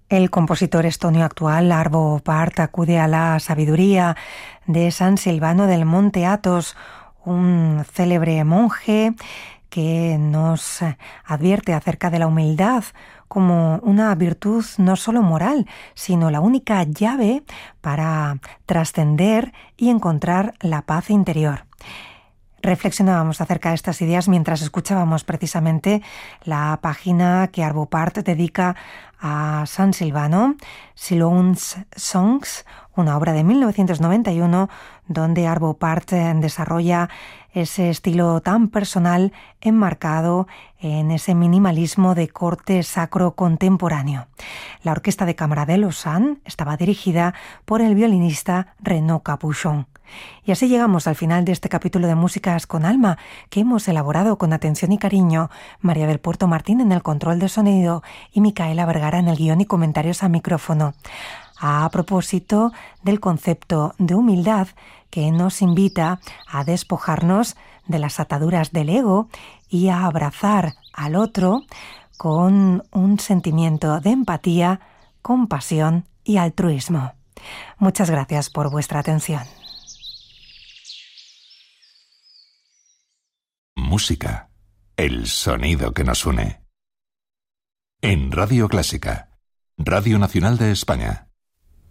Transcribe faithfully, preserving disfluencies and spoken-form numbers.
El compositor estonio actual, Arvo Pärt, acude a la sabiduría de San Silvano del Monte Athos, un célebre monje que nos advierte acerca de la humildad como una virtud no solo moral, sino la única llave para trascender y encontrar la paz interior. Reflexionábamos acerca de estas ideas mientras escuchábamos precisamente la página que Arvo Pärt dedica a San Silvano, Silvan's Songs, una obra de mil novecientos noventa y uno, donde Arvo Pärt desarrolla ese estilo tan personal enmarcado en ese minimalismo de corte sacro contemporáneo. La Orquesta de Cámara de Lausanne estaba dirigida por el violinista Renaud Capuchon. Y así llegamos al final de este capítulo de Músicas con Alma, que hemos elaborado con atención y cariño María del Puerto Martín en el control de sonido y Micaela Vergara en el guión y comentarios a micrófono. A propósito del concepto de humildad que nos invita a despojarnos de las ataduras del ego y a abrazar al otro con un sentimiento de empatía, compasión y altruismo. Muchas gracias por vuestra atención. Música, el sonido que nos une. En Radio Clásica, Radio Nacional de España.